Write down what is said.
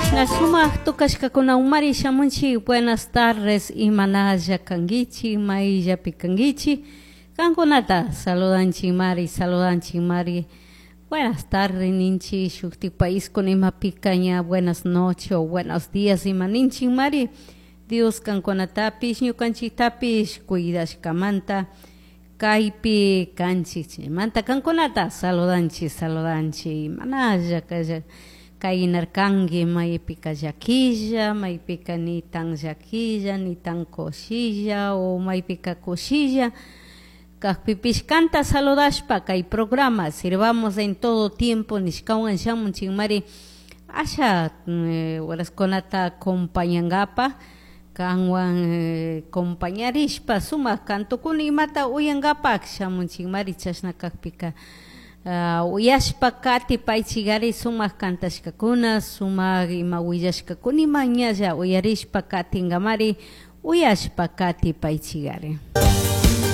Suma tukashkakuna umari shamunchi, buenas tardes, imanaya kangichi, mailla pikangichi, kankunata, saludanchi Mari, buenas tardes ninchi, shukti país con ima picaña, buenas noches o buenos días, imaninchi Mari, Dios kankunatapish, ñukanchiktapish, cuidashkamanta, kaypi kanchik, manta kankunata, saludanchi, imanaya kaya. Kainarkangi maipika llakilla, maipika ni tan llakilla, ni tan coshilla o maipika coshilla. Kakpipishkanta saludashpa kay programa sirvamos en todo tiempo nishkawan shamun chinmari asha waraskonata acompañangapa kanwan compañarishpa sumak kantukuni imata uyangapa shamun chinmari chashna kakpika uyashpa kati paychigari sumak kantashkakuna sumak ima willashkakuna imañalla uyarishpa katingamari uyashpa kati paychigari.